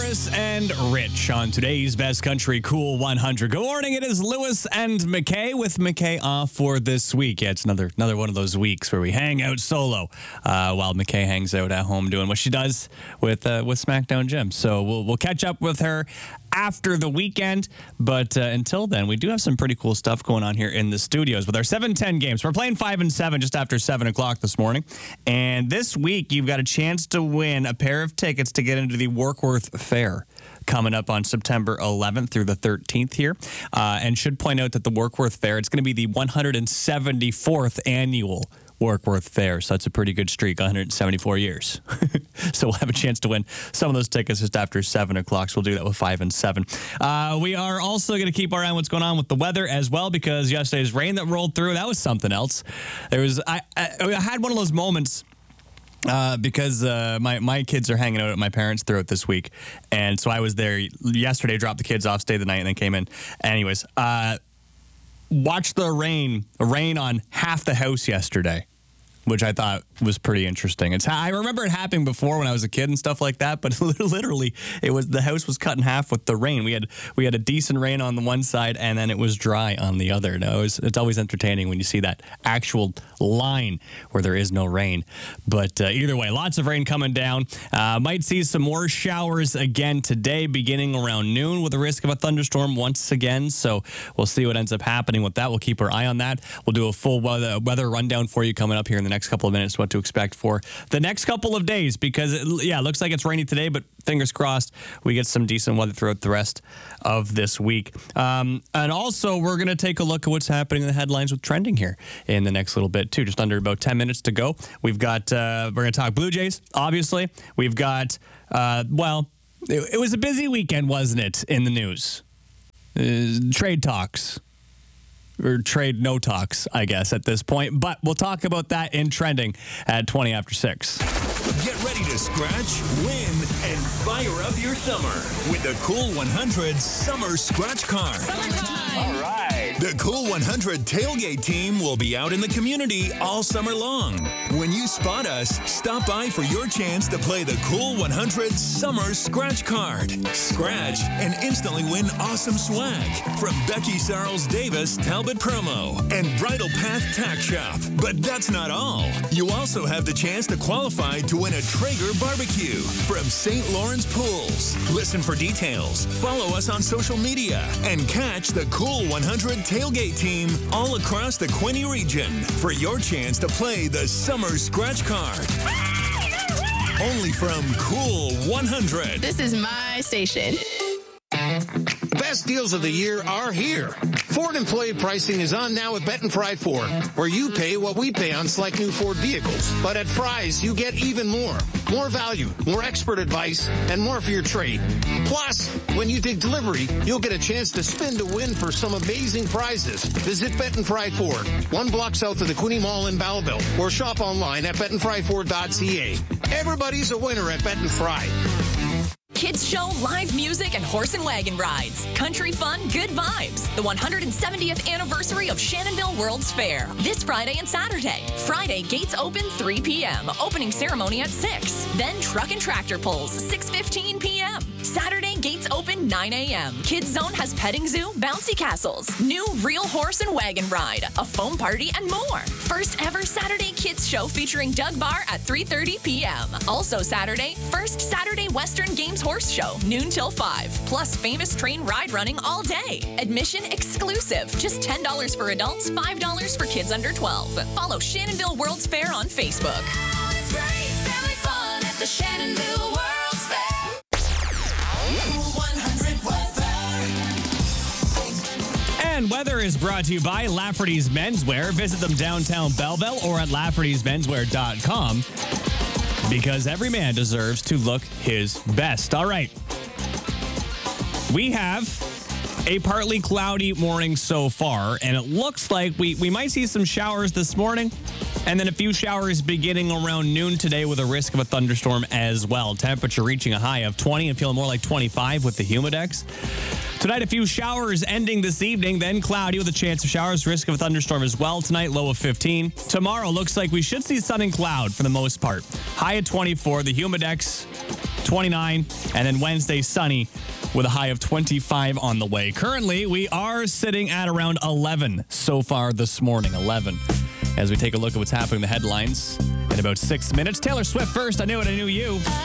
Lewis and Rich on today's Best Country Cool 100. Good morning. It is Lewis and McKay with McKay off for this week. Yeah, it's another one of those weeks where we hang out solo while McKay hangs out at home doing what she does with SmackDown Gym. So we'll catch up with her after the weekend. But until then, we do have some pretty cool stuff going on here in the studios with our 7-10 games. We're playing 5 and 7 just after 7 o'clock this morning. And this week, you've got a chance to win a pair of tickets to get into the Warkworth Fair coming up on September 11th through the 13th here. And should point out that the Warkworth Fair, it's going to be the 174th annual Warkworth Fair. So that's a pretty good streak, 174 years. So we'll have a chance to win some of those tickets just after 7 o'clock. So we'll do that with 5 and 7. We are also going to keep our eye on what's going on with the weather as well, because yesterday's rain that rolled through, that was something else. I had one of those moments because my kids are hanging out at my parents' throughout this week. And so I was there yesterday, dropped the kids off, stayed the night, and then came in. Anyways, watched the rain on half the house yesterday, which I thought was pretty interesting. I remember it happening before when I was a kid and stuff like that, but literally the house was cut in half with the rain. We had a decent rain on the one side, and then it was dry on the other. No, it's always entertaining when you see that actual line where there is no rain. But either way, lots of rain coming down. Might see some more showers again today, beginning around noon, with the risk of a thunderstorm once again. So we'll see what ends up happening with that. We'll keep our eye on that. We'll do a full weather rundown for you coming up here in the next couple of minutes, what to expect for the next couple of days, because it looks like it's rainy today, but fingers crossed we get some decent weather throughout the rest of this week. And also, we're going to take a look at what's happening in the headlines with trending here in the next little bit too. Just under about 10 minutes to go. We've got we're going to talk Blue Jays, obviously. We've got it was a busy weekend, wasn't it, in the news? Trade talks. Or trade no talks, I guess, at this point. But we'll talk about that in trending at 20 after 6. Get ready to scratch, win, and fire up your summer with the Cool 100 Summer Scratch Card. All right. The Cool 100 tailgate team will be out in the community all summer long. When you spot us, stop by for your chance to play the Cool 100 Summer Scratch Card. Scratch and instantly win awesome swag from Becky Sarles Davis Talbot Promo and Bridal Path Tack Shop. But that's not all. You also have the chance to qualify to win a Traeger barbecue from St. Lawrence Pools. Listen for details, follow us on social media, and catch the Cool 100 tailgate team all across the Quinte region for your chance to play the Summer Scratch Card. Only from Cool 100. This is my station. Best deals of the year are here. Ford employee pricing is on now at Benton Fry Ford, where you pay what we pay on select new Ford vehicles. But at Fry's, you get even more. More value, more expert advice, and more for your trade. Plus, when you take delivery, you'll get a chance to spin to win for some amazing prizes. Visit Benton Fry Ford, 1 block south of the Quinte Mall in Belleville, or shop online at bentonfryford.ca. Everybody's a winner at Benton Fry. Kids show, live music, and horse and wagon rides. Country fun, good vibes. The 170th anniversary of Shannonville World's Fair. This Friday and Saturday. Friday, gates open 3 p.m. Opening ceremony at 6. Then truck and tractor pulls, 6:15 p.m. Saturday, gates open 9 a.m. Kids Zone has petting zoo, bouncy castles, new real horse and wagon ride, a foam party, and more. First ever Saturday Kids Show featuring Doug Barr at 3:30 p.m. Also Saturday, first Saturday Western Games Horse Show, noon till 5. Plus famous train ride running all day. Admission exclusive. Just $10 for adults, $5 for kids under 12. Follow Shannonville World's Fair on Facebook. Oh, it's great, family fun at the Shannonville World's Fair. Cool 100 weather. And weather is brought to you by Lafferty's Menswear. Visit them downtown Belleville or at Lafferty'sMenswear.com. Because every man deserves to look his best. All right. We have a partly cloudy morning so far, and it looks like we might see some showers this morning, and then a few showers beginning around noon today with a risk of a thunderstorm as well. Temperature reaching a high of 20 and feeling more like 25 with the Humidex. Tonight, a few showers ending this evening, then cloudy with a chance of showers, risk of a thunderstorm as well. Tonight, low of 15. Tomorrow, looks like we should see sun and cloud for the most part. High at 24. The Humidex 29, and then Wednesday, sunny with a high of 25 on the way. Currently, we are sitting at around 11 so far this morning, 11. As we take a look at what's happening in the headlines in about 6 minutes. Taylor Swift first, I Knew It, I Knew You.